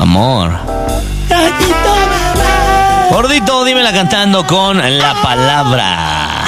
amor. Gordito, dímela cantando con la palabra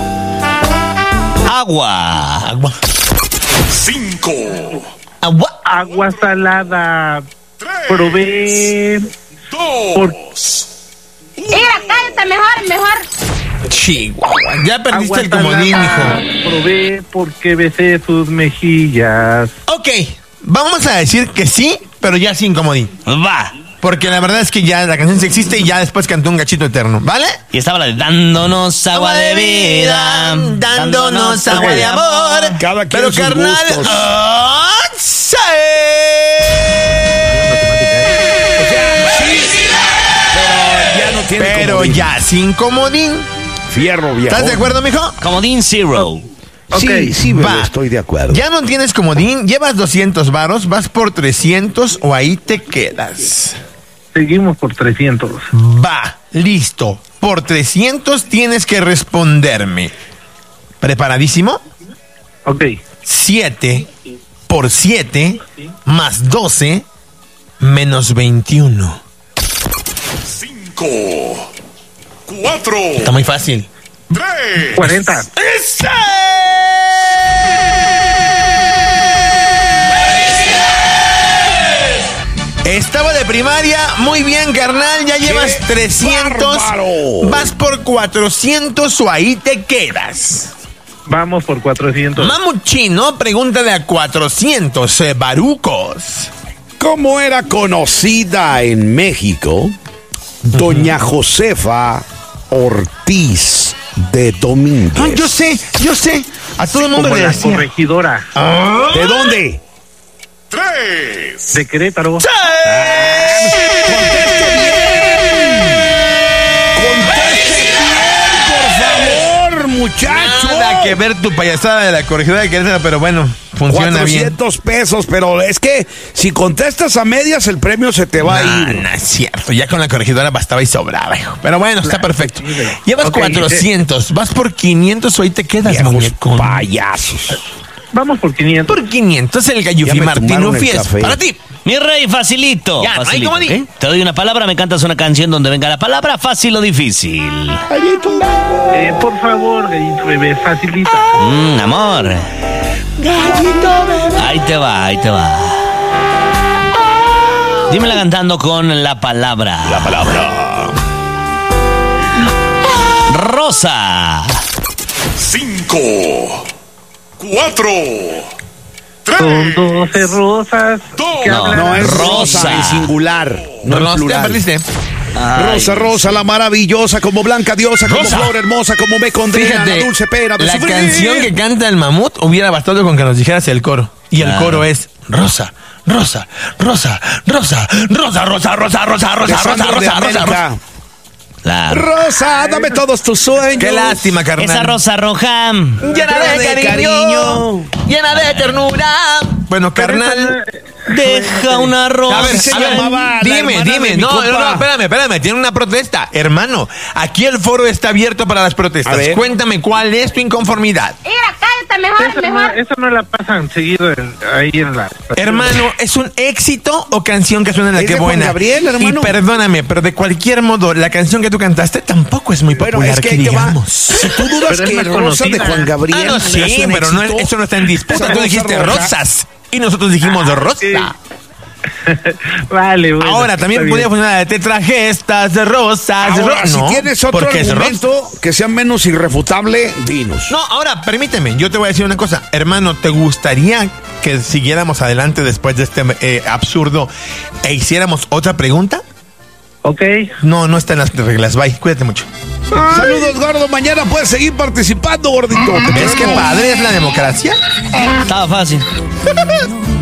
agua. 5. Agua salada. 3. Probé. 2. Mira, cállate, mejor. Chihuahua. Ya perdiste Agua el comodín, salada. mijo. Probé porque besé sus mejillas. Ok, vamos a decir que sí, pero ya sin comodín. Va. Porque la verdad es que ya la canción sí existe y ya después cantó un gachito eterno, ¿vale? Y estaba la de dándonos agua de vida, dándonos agua de amor. Cada quien Pero sus carnal, gustos. ¡sí! Ya no tiene Pero comodín. ya sin comodín. Fierro viejo. ¿Estás de acuerdo, mijo? Comodín Zero. Sí, Va. estoy de acuerdo. Ya no tienes comodín, llevas 200 varos, vas por 300 o ahí te quedas. Seguimos por 300. Va, listo. Por 300 tienes que responderme. ¿Preparadísimo? Ok. 7 por 7 más 12 menos 21. 5. 4. Está muy fácil. 3. 40. ¡Ese! Estaba de primaria, muy bien, carnal, ya llevas 300, bárbaro! vas por 400 o ahí te quedas. Vamos por 400. Mamuchino, pregúntale a 400 barucos. ¿Cómo era conocida en México Doña Josefa Ortiz de Domínguez? Ah, yo sé, a todo el mundo Como le la decía. corregidora ¿De dónde? 3. de Querétaro. Por favor, muchacho. Nada que ver tu payasada de la corregidora de Querétaro, pero bueno, funciona bien. 400 pesos, pero es que si contestas a medias el premio se te va a ir. No es cierto, ya con la corregidora bastaba y sobraba, hijo. Pero bueno, está perfecto. Llevas Ok. 400, vas por 500 o ahí te quedas, Viejos muñeco. payasos. Vamos por 500. Por 500 el Ya Gallufi me Martín tumbaron el Ufies. café. Para ti. Mi rey, facilito. Ya, no hay facilito, comodín. ¿ok? Te doy una palabra, me cantas una canción donde venga la palabra fácil o difícil. Por favor, gallito bebé, facilita. Amor. Ahí te va. Dímela cantando con la palabra. La palabra. Rosa. 5. 4. Son 3. 12 rosas. que No, hablan- No, es Rosa. rosa en singular, no en Rosa, plural. perdiste. Rosa, rosa, la maravillosa, como blanca diosa, como Rosa. flor hermosa, como me condena la Fíjate, dulce pena de la sufrir. canción que canta el mamut hubiera bastado con que nos dijeras el coro. Y el Claro. coro es Rosa, Rosa, Rosa, Rosa, Rosa, Rosa, Rosa, Rosa, Rosa, De Rosa, Sandro de Rosa, Rosa, América. Rosa. Claro. Rosa, dame todos tus sueños. Qué lástima, carnal. Esa rosa roja. Llena de cariño, llena de ternura. Bueno, carnal. Deja una rosa. A ver, se llamaba la dime, hermana de mi no, compa. espérame, tiene una protesta. Hermano, aquí el foro está abierto para las A protestas. ver. Cuéntame cuál es tu inconformidad. Mira, cállate, mejor. Esa no la pasan seguido ahí en la... Hermano, ¿es un éxito o canción que suena en la Es que de Juan buena? Gabriel, hermano. Y perdóname, pero de cualquier modo, la canción que tú cantaste tampoco es muy popular, Bueno, es que que ahí te va. digamos. Si tú dudas Pero es que más Rosa de conocida. Juan Gabriel. Ah, no, sí, es un pero no éxito, eso no está en disputa. esa Tú rosa dijiste roja. rosas y nosotros dijimos rosa. Vale, bueno. Ahora, también está podría bien. funcionar te traje estas rosas. Ahora, si No, tienes otro porque es argumento que sea menos irrefutable, dinos. No, ahora, permíteme, yo te voy a decir una cosa. Hermano, ¿te gustaría que siguiéramos adelante después de este absurdo e hiciéramos otra pregunta? Ok. No, no está en las reglas. Bye, cuídate mucho. Saludos, gordo. Mañana puedes seguir participando, gordito. Te ¿Ves qué queremos. padre es la democracia? Estaba fácil.